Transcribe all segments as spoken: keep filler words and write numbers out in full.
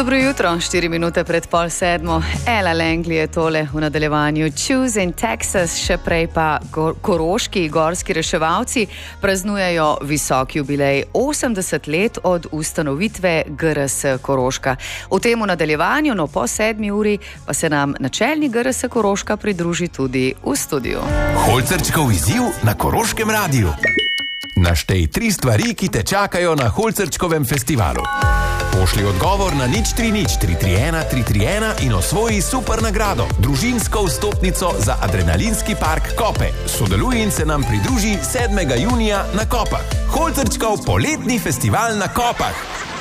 Dobro jutro, štiri minute pred pol sedmo. Ella Langley je tole v nadaljevanju. Choose in Texas, še prej pa gor, koroški gorski reševalci praznujejo visok jubilej osemdeset let od ustanovitve G R S Koroška. V tem nadaljevanju, no po sedmi uri, pa se nam načelnik G R S Koroška pridruži tudi v studiu. Holcerčkov izziv na Koroškem radiju. Naštej tri stvari, ki te čakajo na Holcerčkovem festivalu. Pošli odgovor na nič tri nič tri tri ena tri tri ena in osvoji super nagrado, družinsko vstopnico za adrenalinski park Kope. Sodeluj in se nam pridruži sedmega junija na Kopah. Holcerčkov poletni festival na Kopah.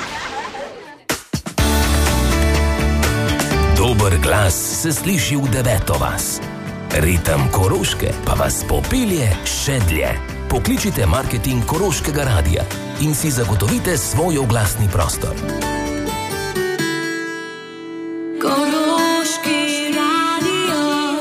Dober glas se sliši v deveto vas. Ritem Koroške pa vas popelje še dlje. Pokličite marketing Koroškega radija in si zagotovite svoj oglasni prostor. Koroški radio.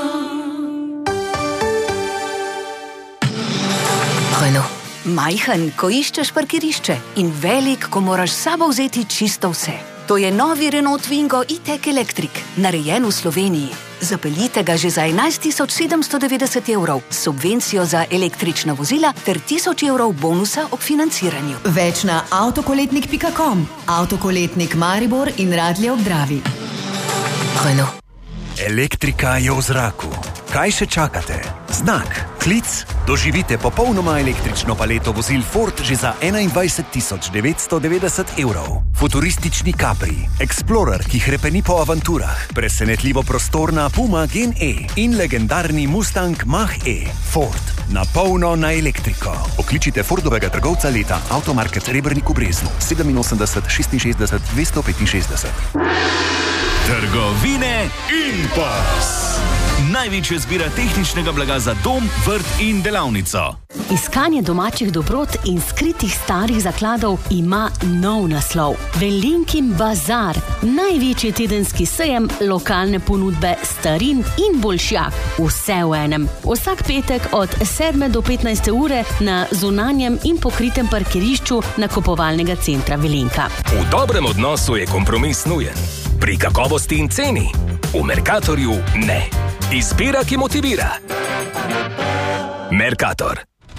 Hojno, majhen, ko iščeš parkirišče in velik, ko moraš s sabo vzeti čisto vse. To je novi Renault Twingo E-Tech Electric, narejen v Sloveniji. Zapeljite ga že za enajst tisoč sedemsto devetdeset evrov, subvencijo za električna vozila ter tisoč evrov bonusa ob financiranju. Več na avtokoletnik pika com, avtokoletnik Maribor in Radlje ob Dravi. Hojno. Elektrika je v zraku. Kaj še čakate? Znak, klic, doživite popolnoma električno paleto vozil Ford že za enaindvajset tisoč devetsto devetdeset evrov. Futuristični Capri, Explorer, ki hrepeni po avanturah, presenetljivo prostorna Puma Gen E in legendarni Mustang Mach-E. Ford, na polno na elektriko. Pokličite Fordovega trgovca leta Automarket Rebernik v Breznu, sedeminosemdeset šestinšestdeset dvesto petinšestdeset. Trgovine Impas. Največja zbira tehničnega blaga za dom, vrt in delavnico. Iskanje domačih dobrot in skritih starih zakladov ima nov naslov. Velinkin bazar, največji tedenski sejem lokalne ponudbe starin in boljšjak. Vse v enem. Vsak petek od sedme do petnajste ure na zunanjem in pokritem parkirišču nakupovalnega centra Velinka. V dobrem odnosu je kompromis nujen. Pri kakovosti in ceni. V Mercatorju ne. Izbira, ki motivira. Mercator.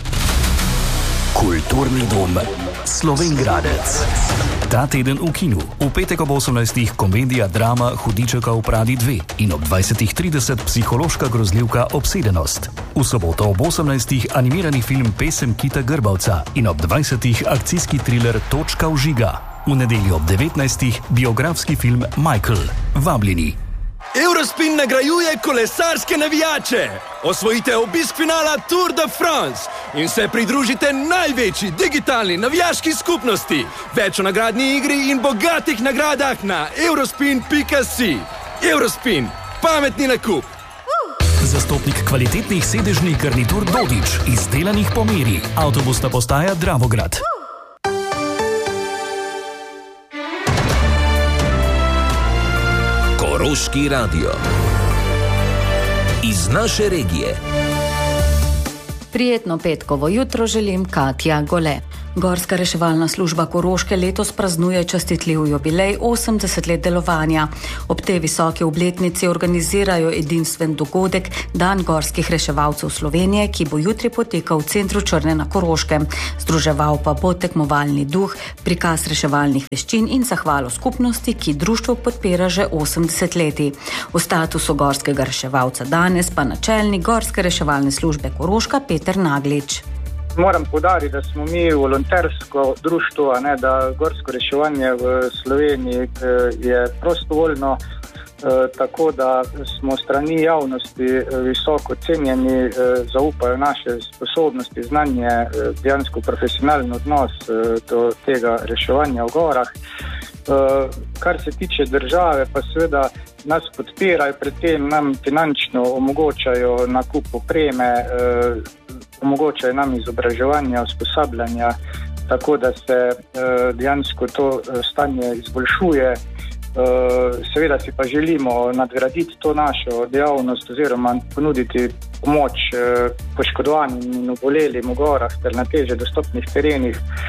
Kulturni dom Slovengradec. Ta teden v kinu. V petek ob osemnajstih komedija drama Hudičeka v Pradi dve in ob dvajsetih trideset psihološka grozljivka Obsedenost. V soboto ob osemnajstih animirani film Pesem Kita Grbavca in ob dvajsetih akcijski triler Točka vžiga. V nedeljo ob devetnajstih biografski film Michael. Vabljeni. Eurospin nagrajuje kolesarske navijače. Osvojite obisk finala Tour de France in se pridružite največji digitalni navijaški skupnosti. Več o nagradni igri in bogatih nagradah na eurospin pika si. Eurospin, pametni nakup. Zastopnik kvalitetnih sedežnih garnitur Dodič, izdelanih po meri. Avtobusna postaja Dravograd. Koroški radio. Iz naše regije. Prijetno petkovo jutro želim Katja Gole. Gorska reševalna služba Koroške letos praznuje častitljiv jubilej osemdeset let delovanja. Ob tej visoki obletnici organizirajo edinstven dogodek Dan gorskih reševalcev Slovenije, ki bo jutri potekal v centru Črne na Koroškem. Združeval pa bo tekmovalni duh, prikaz reševalnih veščin in zahvalo skupnosti, ki društvo podpira že osemdeset leti. V statusu gorskega reševalca danes pa načelnik Gorske reševalne službe Koroška Peter Naglič. Moram poudariti, da smo mi volontersko društvo, ne, da gorsko reševanje v Sloveniji je prostovoljno, tako da smo strani javnosti visoko cenjeni, zaupajo naše sposobnosti, znanje, dejansko profesionalni odnos do tega reševanja v gorah. Kar se tiče države, pa seveda nas podpirajo, predtem nam finančno omogočajo nakup opreme, omogočajo nam izobraževanja, usposabljanja, tako da se dejansko to stanje izboljšuje. Seveda si pa želimo nadgraditi to našo dejavnost oziroma ponuditi pomoč poškodovanim in obolelim v gorah ter na težje dostopnih terenih.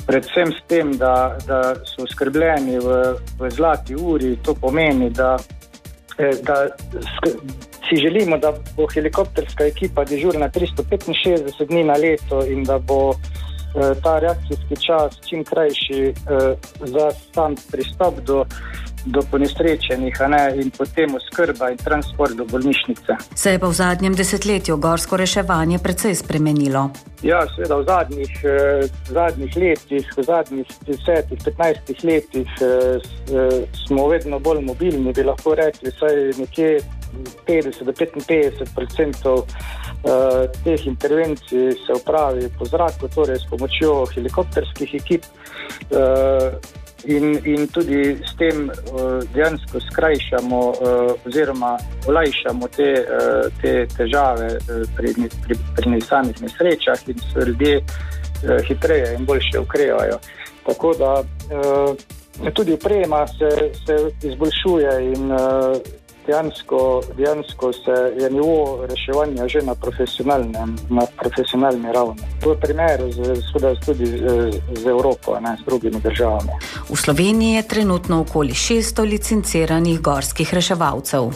predvsem s tem, da, da so skrbljeni v, v zlati uri. To pomeni, da, da si želimo, da bo helikopterska ekipa dežurna tristo petinšestdeset dni na leto in da bo ta reakcijski čas čim krajši za sam pristop do, do ponesrečenih, a ne, in potem oskrba in transport do bolnišnice. Se je pa v zadnjem desetletju gorsko reševanje precej spremenilo. Ja, seveda v zadnjih, eh, zadnjih letih, v zadnjih desetih, petnajstih letih eh, smo vedno bolj mobilni, bi lahko rekli, saj nekje petdeset do petinpetdeset odstotkov uh, teh intervencij se opravi po zraku, torej s pomočjo helikopterskih ekip uh, in, in tudi s tem uh, dejansko skrajšamo uh, oziroma olajšamo te, uh, te težave uh, pri, pri, pri samih nesrečah in so ljudje uh, hitreje in boljše ukrevajo. Tako da uh, tudi oprema se, se izboljšuje in uh, Dejansko, dejansko se je nivo reševanja že na profesionalnem, na profesionalni ravni. To je primer z, tudi z, z Evropo, ne, z drugimi državami. V Sloveniji je trenutno okoli šeststo licenciranih gorskih reševalcev.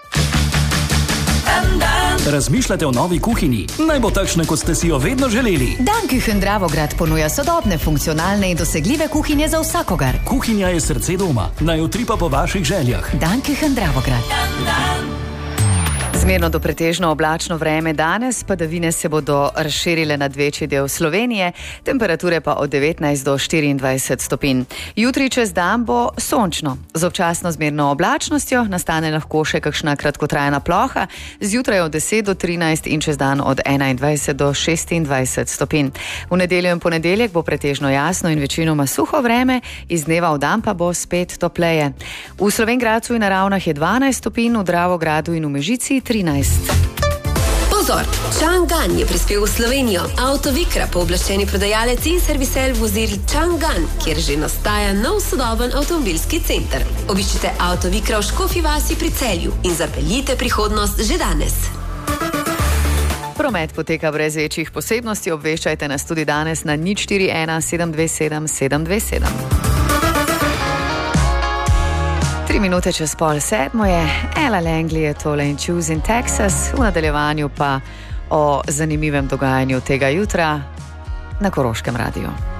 Razmišljate o novi kuhinji? Naj bo takšna, kot ste si jo vedno želeli. Danküchen Dravograd ponuja sodobne, funkcionalne in dosegljive kuhinje za vsakogar. Kuhinja je srce doma, naj utripa po vaših željah. Danküchen Dravograd. Zmerno do pretežno oblačno vreme danes, padavine se bodo razširile nad večji del Slovenije, temperature pa od devetnajst do štiriindvajset stopinj. Jutri čez dan bo sončno, z občasno zmerno oblačnostjo, nastane lahko še kakšna kratkotrajna ploha, zjutraj od deset do trinajst in čez dan od enaindvajset do šestindvajset stopinj. V nedeljo in ponedeljek bo pretežno jasno in večinoma suho vreme, iz dneva v dan pa bo spet topleje. V Slovenj Gradcu in na Ravnah je dvanajst stopinj, v Dravogradu in v Mežici trinajst. Pozor, Chang'an je prispel v Slovenijo. Autovikra, pooblaščeni prodajalec in servisel vozil Chang'an, kjer že nastaja nov sodoben avtomobilski center. Obiščite Autovikra v Škofji vasi pri Celju in zapeljite prihodnost že danes. Promet poteka brez večjih posebnosti, obveščajte nas tudi danes na nič štiri ena sedem dve sedem sedem dve sedem. Tri minute čez pol sedmo je, Ella Langley je tole in Choose in Texas, v nadaljevanju pa o zanimivem dogajanju tega jutra na Koroškem radiju.